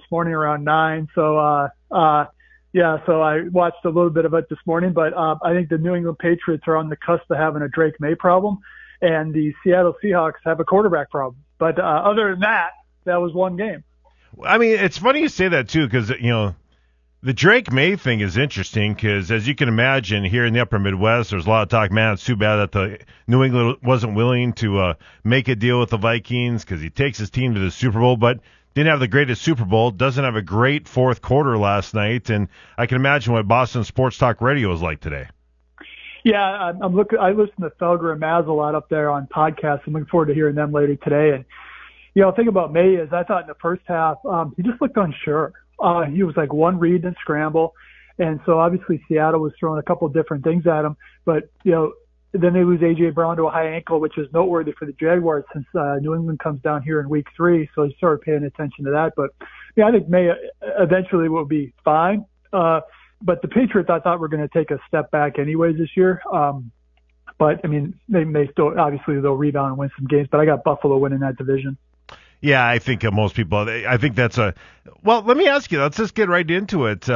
morning around 9. So, yeah, so I watched a little bit of it this morning, but I think the New England Patriots are on the cusp of having a Drake May problem, and the Seattle Seahawks have a quarterback problem. But other than that, that was one game. I mean, it's funny you say that, too, because, the Drake May thing is interesting because, as you can imagine, here in the upper Midwest, there's a lot of talk, man, it's too bad that the New England wasn't willing to make a deal with the Vikings because he takes his team to the Super Bowl, but didn't have the greatest Super Bowl, doesn't have a great fourth quarter last night, and I can imagine what Boston Sports Talk Radio is like today. Yeah, I listen to Felger and Maz a lot up there on podcasts. I'm looking forward to hearing them later today. And, the thing about May is I thought in the first half, he just looked unsure. He was like one read and scramble. And so obviously Seattle was throwing a couple of different things at him. But, then they lose A.J. Brown to a high ankle, which is noteworthy for the Jaguars since New England comes down here in week 3. So I started paying attention to that. But, I think May eventually will be fine. But the Patriots, I thought, were going to take a step back anyways this year. But, I mean, they may still, obviously, they'll rebound and win some games. But I got Buffalo winning that division. Yeah, I think most people, I think that's well, let me ask you, let's just get right into it.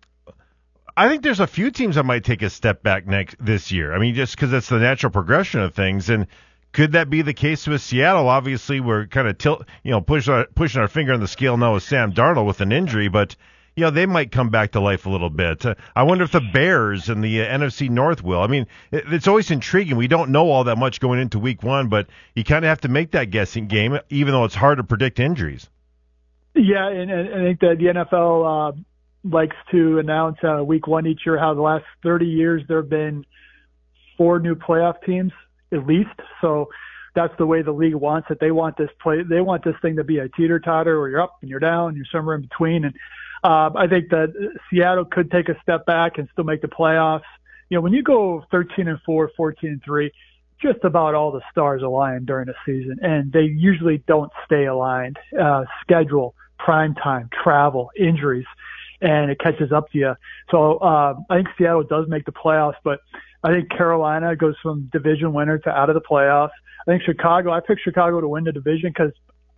I think there's a few teams that might take a step back this year. I mean, just because it's the natural progression of things. And could that be the case with Seattle? Obviously, we're kind of pushing our finger on the scale now with Sam Darnold with an injury, but they might come back to life a little bit. I wonder if the Bears and the NFC North will. I mean, it's always intriguing. We don't know all that much going into week 1, but you kind of have to make that guessing game, even though it's hard to predict injuries. Yeah, and I think that the NFL likes to announce week 1 each year how the last 30 years there have been 4 new playoff teams at least. So that's the way the league wants it. They want this thing to be a teeter-totter where you're up and you're down, you're somewhere in between. And I think that Seattle could take a step back and still make the playoffs. When you go 13-4, 14-3, just about all the stars align during a season, and they usually don't stay aligned. Schedule, prime time, travel, injuries, and it catches up to you. So I think Seattle does make the playoffs, but I think Carolina goes from division winner to out of the playoffs. I think I picked Chicago to win the division because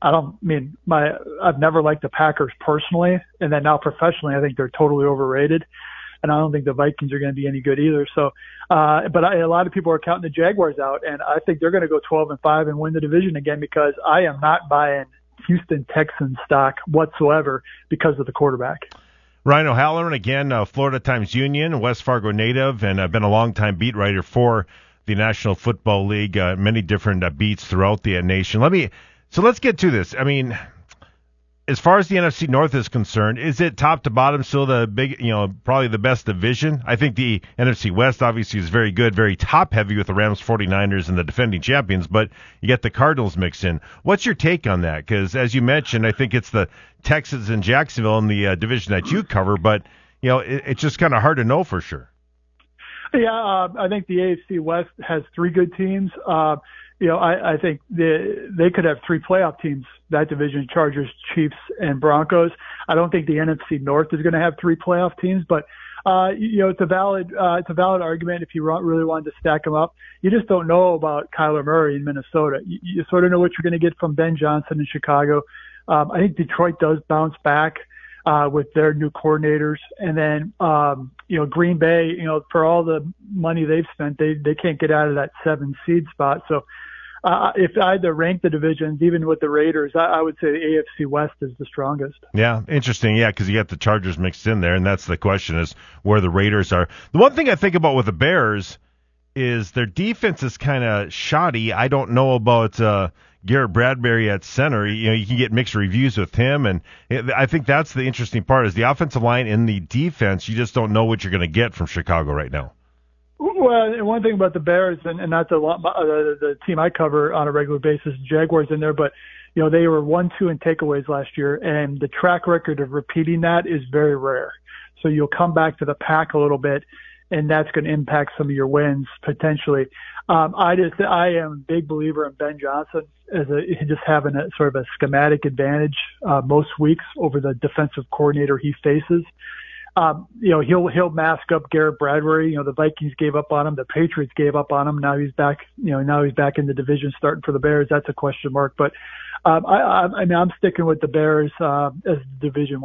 I've never liked the Packers personally, and then now professionally, I think they're totally overrated, and I don't think the Vikings are going to be any good either. So, but a lot of people are counting the Jaguars out, and I think they're going to go 12-5 and win the division again because I am not buying Houston Texans stock whatsoever because of the quarterback. Ryan O'Halloran, again, Florida Times-Union, West Fargo native, and I've been a longtime beat writer for the National Football League, many different beats throughout the nation. So let's get to this. I mean, as far as the NFC North is concerned, is it top to bottom still the big, probably the best division? I think the NFC West obviously is very good, very top heavy with the Rams, 49ers, and the defending champions, but you get the Cardinals mixed in. What's your take on that? Because as you mentioned, I think it's the Texans and Jacksonville in the division that you cover, but it's just kind of hard to know for sure. Yeah, I think the AFC West has 3 good teams. I think they could have 3 playoff teams, that division, Chargers, Chiefs, and Broncos. I don't think the NFC North is going to have 3 playoff teams, but it's a valid argument if you really wanted to stack them up. You just don't know about Kyler Murray in Minnesota. You sort of know what you're going to get from Ben Johnson in Chicago. I think Detroit does bounce back with their new coordinators, and then Green Bay, for all the money they've spent, they can't get out of that 7 seed spot. So if I had to rank the divisions, even with the Raiders, I would say the AFC West is the strongest. Yeah, interesting. Yeah, because you got the Chargers mixed in there, and that's the question is where the Raiders are. The one thing I think about with the Bears is their defense is kind of shoddy. I don't know about Garrett Bradbury at center. You can get mixed reviews with him, and I think that's the interesting part is the offensive line and the defense. You just don't know what you're going to get from Chicago right now. Well, one thing about the Bears, and not the team I cover on a regular basis, Jaguars in there, but they were 1-2 in takeaways last year, and the track record of repeating that is very rare. So you'll come back to the pack a little bit, and that's going to impact some of your wins potentially. I am a big believer in Ben Johnson as just having a sort of a schematic advantage most weeks over the defensive coordinator he faces. He'll mask up Garrett Bradbury. The Vikings gave up on him. The Patriots gave up on him. Now he's back. Now he's back in the division starting for the Bears. That's a question mark. But I'm sticking with the Bears as the division